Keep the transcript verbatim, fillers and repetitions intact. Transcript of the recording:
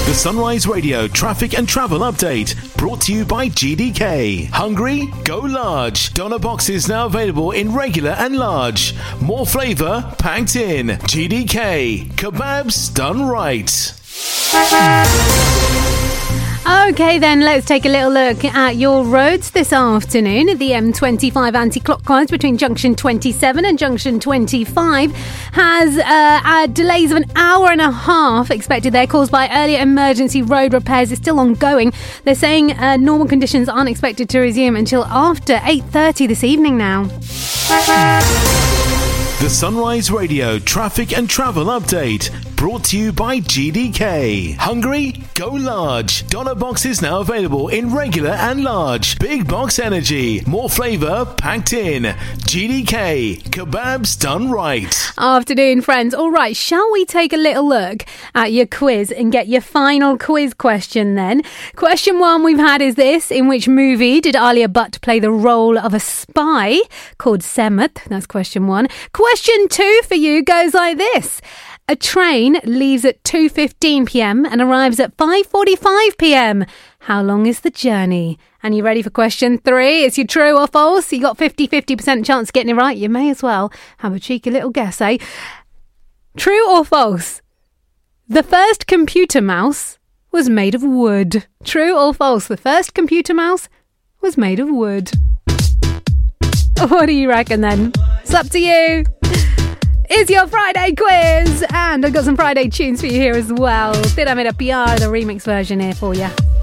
The Sunrise Radio traffic and travel update brought to you by G D K. Hungry? Go large. Doner boxes now available in regular and large. More flavour packed in. G D K. Kebabs done right. Okay then, let's take a little look at your roads this afternoon. The M twenty-five anti-clockwise between junction twenty-seven and junction twenty-five has uh, uh, delays of an hour and a half expected there, caused by earlier emergency road repairs. It's still ongoing. They're saying uh, normal conditions aren't expected to resume until after eight thirty this evening now. The Sunrise Radio traffic and travel update brought to you by G D K. Hungry? Go large. Doner boxes now available in regular and large. Big box energy. More flavour packed in. G D K. Kebabs done right. Afternoon, friends. All right, shall we take a little look at your quiz and get your final quiz question then? Question one we've had is this. In which movie did Alia Bhatt play the role of a spy called Semath? That's question one. Question two for you goes like this. A train leaves at two fifteen p.m. and arrives at five forty-five p.m. How long is the journey? And you ready for question three? It's your true or false? You got fifty-fifty percent chance of getting it right. You may as well have a cheeky little guess, eh? True or false? The first computer mouse was made of wood. True or false? The first computer mouse was made of wood. What do you reckon then? It's up to you. It's your Friday quiz, and I've got some Friday tunes for you here as well. Pyramid P R, the remix version here for you.